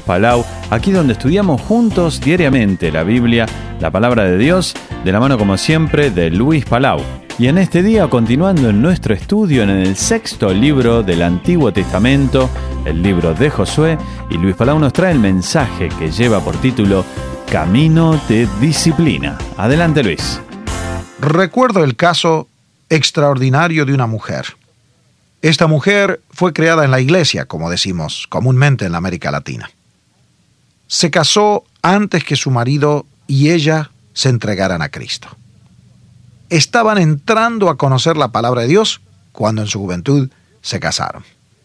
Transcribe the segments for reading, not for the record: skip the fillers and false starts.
Palau, aquí donde estudiamos juntos diariamente la Biblia, la Palabra de Dios, de la mano como siempre de Luis Palau. Y en este día, continuando en nuestro estudio en el 6º libro del Antiguo Testamento, el libro de Josué, y Luis Palau nos trae el mensaje que lleva por título Camino de Disciplina. Adelante, Luis. Recuerdo el caso extraordinario de una mujer. Esta mujer fue creada en la iglesia, como decimos comúnmente en la América Latina. Se casó antes que su marido y ella se entregaran a Cristo. Estaban entrando a conocer la palabra de Dios cuando en su juventud se casaron.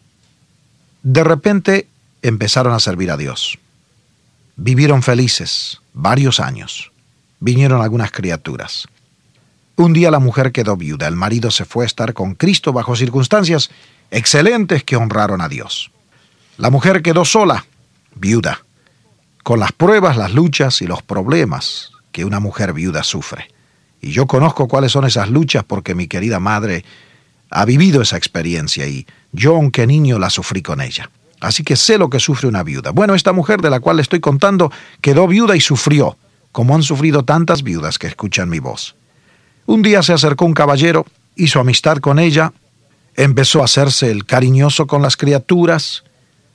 De repente empezaron a servir a Dios. Vivieron felices varios años. Vinieron algunas criaturas. Un día la mujer quedó viuda. El marido se fue a estar con Cristo bajo circunstancias excelentes que honraron a Dios. La mujer quedó sola, viuda, con las pruebas, las luchas y los problemas que una mujer viuda sufre. Y yo conozco cuáles son esas luchas porque mi querida madre ha vivido esa experiencia y yo, aunque niño, la sufrí con ella. Así que sé lo que sufre una viuda. Bueno, esta mujer de la cual le estoy contando quedó viuda y sufrió, como han sufrido tantas viudas que escuchan mi voz. Un día se acercó un caballero, hizo amistad con ella, empezó a hacerse el cariñoso con las criaturas.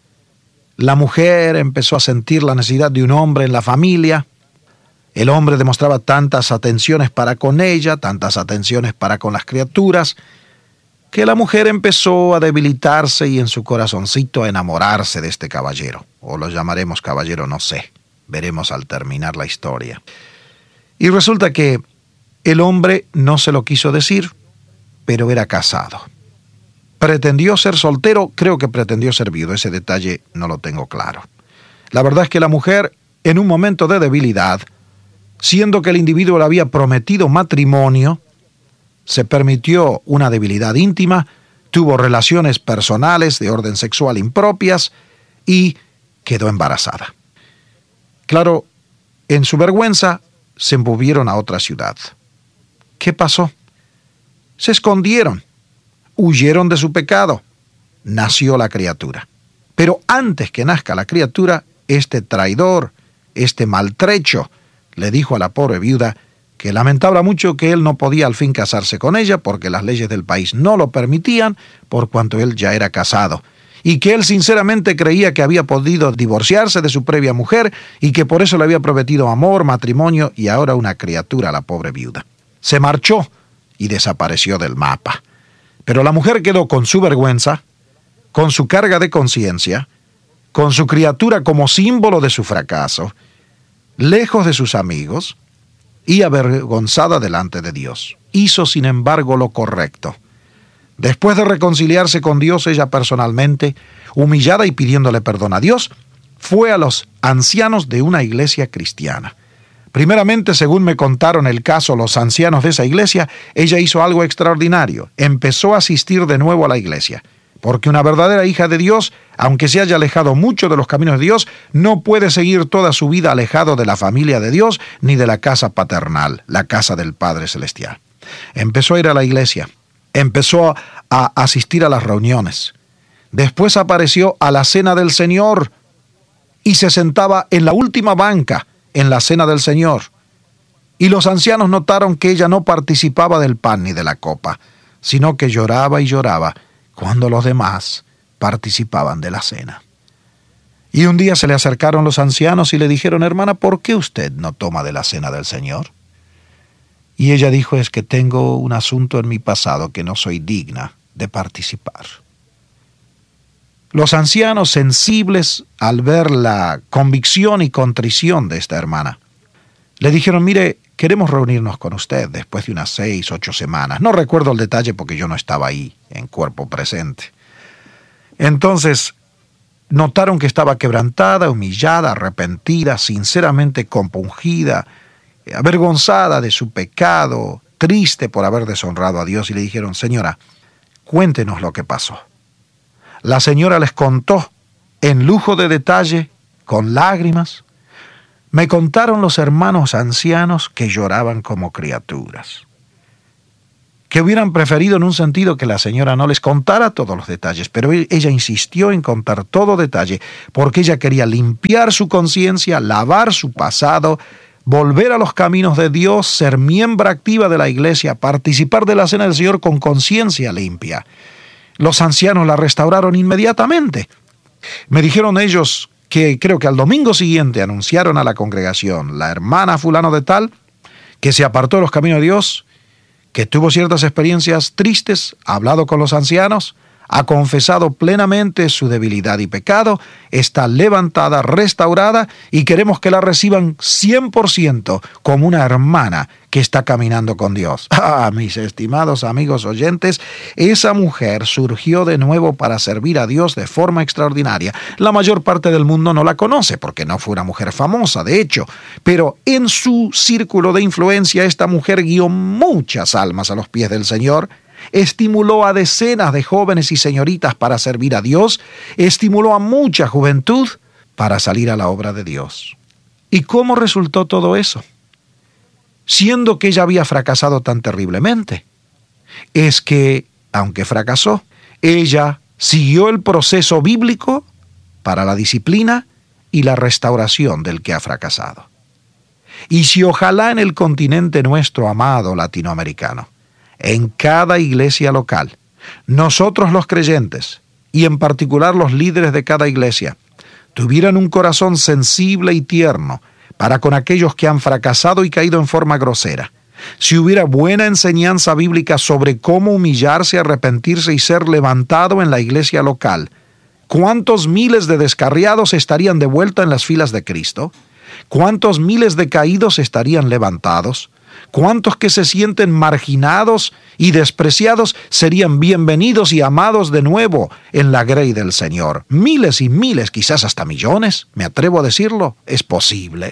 La mujer empezó a sentir la necesidad de un hombre en la familia. El hombre demostraba tantas atenciones para con ella, tantas atenciones para con las criaturas, que la mujer empezó a debilitarse y en su corazoncito a enamorarse de este caballero. O lo llamaremos caballero, no sé. Veremos al terminar la historia. Y resulta que el hombre no se lo quiso decir, pero era casado. Pretendió ser soltero, creo que pretendió ser viudo, ese detalle no lo tengo claro. La verdad es que la mujer, en un momento de debilidad, siendo que el individuo le había prometido matrimonio, se permitió una debilidad íntima, tuvo relaciones personales de orden sexual impropias y quedó embarazada. Claro, en su vergüenza se movieron a otra ciudad. ¿Qué pasó? Se escondieron, huyeron de su pecado. Nació la criatura. Pero antes que nazca la criatura, este traidor, este maltrecho, le dijo a la pobre viuda que lamentaba mucho que él no podía al fin casarse con ella porque las leyes del país no lo permitían por cuanto él ya era casado. Y que él sinceramente creía que había podido divorciarse de su previa mujer y que por eso le había prometido amor, matrimonio y ahora una criatura a la pobre viuda. Se marchó y desapareció del mapa. Pero la mujer quedó con su vergüenza, con su carga de conciencia, con su criatura como símbolo de su fracaso, lejos de sus amigos y avergonzada delante de Dios. Hizo, sin embargo, lo correcto. Después de reconciliarse con Dios, ella personalmente, humillada y pidiéndole perdón a Dios, fue a los ancianos de una iglesia cristiana. Primeramente, según me contaron el caso los ancianos de esa iglesia, ella hizo algo extraordinario. Empezó a asistir de nuevo a la iglesia. Porque una verdadera hija de Dios, aunque se haya alejado mucho de los caminos de Dios, no puede seguir toda su vida alejado de la familia de Dios ni de la casa paternal, la casa del Padre Celestial. Empezó a ir a la iglesia. Empezó a asistir a las reuniones. Después apareció a la cena del Señor y se sentaba en la última banca en la cena del Señor. Y los ancianos notaron que ella no participaba del pan ni de la copa, sino que lloraba y lloraba cuando los demás participaban de la cena. Y un día se le acercaron los ancianos y le dijeron: hermana, ¿por qué usted no toma de la cena del Señor? Y ella dijo: es que tengo un asunto en mi pasado que no soy digna de participar. Los ancianos, sensibles al ver la convicción y contrición de esta hermana, le dijeron: mire, queremos reunirnos con usted después de unas 6, 8 semanas. No recuerdo el detalle porque yo no estaba ahí, en cuerpo presente. Entonces, notaron que estaba quebrantada, humillada, arrepentida, sinceramente compungida, avergonzada de su pecado, triste por haber deshonrado a Dios, y le dijeron: señora, cuéntenos lo que pasó. La señora les contó en lujo de detalle, con lágrimas. Me contaron los hermanos ancianos que lloraban como criaturas. que hubieran preferido en un sentido que la señora no les contara todos los detalles, pero ella insistió en contar todo detalle, porque ella quería limpiar su conciencia, lavar su pasado, volver a los caminos de Dios, ser miembro activa de la iglesia, participar de la cena del Señor con conciencia limpia. Los ancianos la restauraron inmediatamente. Me dijeron ellos que creo que al domingo siguiente anunciaron a la congregación, la hermana fulano de tal, que se apartó de los caminos de Dios, que tuvo ciertas experiencias tristes, ha hablado con los ancianos, ha confesado plenamente su debilidad y pecado, está levantada, restaurada, y queremos que la reciban 100% como una hermana que está caminando con Dios. Mis estimados amigos oyentes, esa mujer surgió de nuevo para servir a Dios de forma extraordinaria. La mayor parte del mundo no la conoce porque no fue una mujer famosa, de hecho, pero en su círculo de influencia esta mujer guió muchas almas a los pies del Señor. Estimuló a decenas de jóvenes y señoritas para servir a Dios, estimuló a mucha juventud para salir a la obra de Dios. ¿Y cómo resultó todo eso? Siendo que ella había fracasado tan terriblemente, es que, aunque fracasó, ella siguió el proceso bíblico para la disciplina y la restauración del que ha fracasado. Y si ojalá en el continente nuestro amado latinoamericano, en cada iglesia local, nosotros los creyentes, y en particular los líderes de cada iglesia, tuvieran un corazón sensible y tierno para con aquellos que han fracasado y caído en forma grosera, si hubiera buena enseñanza bíblica sobre cómo humillarse, arrepentirse y ser levantado en la iglesia local, ¿cuántos miles de descarriados estarían de vuelta en las filas de Cristo? ¿Cuántos miles de caídos estarían levantados? ¿Cuántos que se sienten marginados y despreciados serían bienvenidos y amados de nuevo en la grey del Señor? Miles y miles, quizás hasta millones, me atrevo a decirlo, es posible.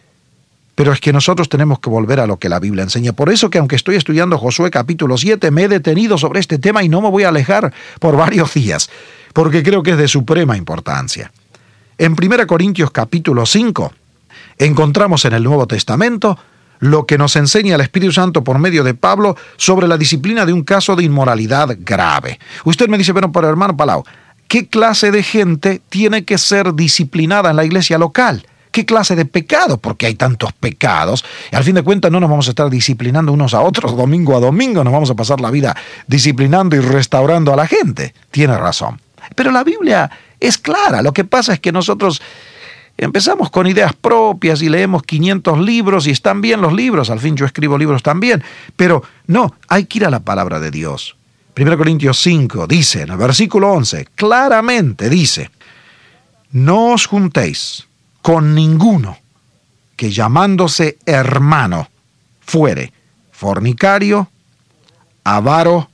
Pero es que nosotros tenemos que volver a lo que la Biblia enseña. Por eso que aunque estoy estudiando Josué capítulo 7, me he detenido sobre este tema y no me voy a alejar por varios días, porque creo que es de suprema importancia. En 1 Corintios capítulo 5, encontramos en el Nuevo Testamento lo que nos enseña el Espíritu Santo por medio de Pablo sobre la disciplina de un caso de inmoralidad grave. Usted me dice, pero hermano Palau, ¿qué clase de gente tiene que ser disciplinada en la iglesia local? ¿Qué clase de pecado? Porque hay tantos pecados. Y al fin de cuentas no nos vamos a estar disciplinando unos a otros domingo a domingo. Nos vamos a pasar la vida disciplinando y restaurando a la gente. Tiene razón. Pero la Biblia es clara. Lo que pasa es que nosotros empezamos con ideas propias y leemos 500 libros y están bien los libros. Al fin yo escribo libros también. Pero no, hay que ir a la palabra de Dios. 1 Corintios 5 dice, en el versículo 11, claramente dice, no os juntéis con ninguno que llamándose hermano fuere fornicario, avaro,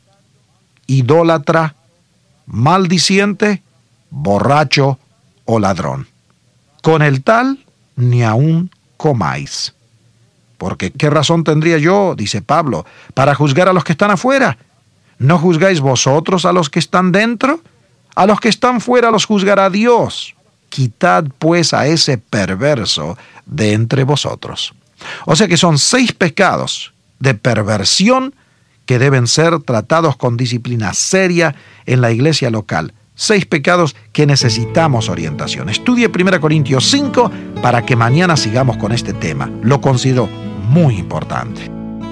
idólatra, maldiciente, borracho o ladrón. Con el tal ni aun comáis. Porque ¿qué razón tendría yo, dice Pablo, para juzgar a los que están afuera? ¿No juzgáis vosotros a los que están dentro? A los que están fuera los juzgará Dios. Quitad pues a ese perverso de entre vosotros. O sea que son 6 pecados de perversión que deben ser tratados con disciplina seria en la iglesia local. 6 pecados que necesitamos orientación. Estudie 1 Corintios 5 para que mañana sigamos con este tema. Lo considero muy importante.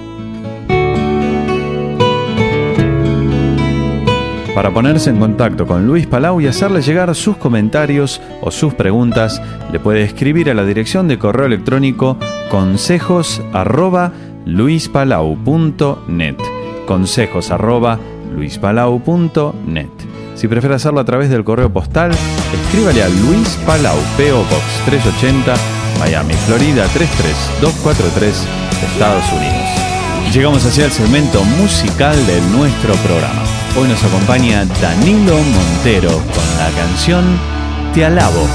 Para ponerse en contacto con Luis Palau y hacerle llegar sus comentarios o sus preguntas, le puede escribir a la dirección de correo electrónico consejos@luispalau.net. consejos@luispalau.net. Si prefiere hacerlo a través del correo postal, escríbale a Luis Palau, P.O. Box 380, Miami, Florida 33243, Estados Unidos. Llegamos hacia el segmento musical de nuestro programa. Hoy nos acompaña Danilo Montero con la canción Te Alabo.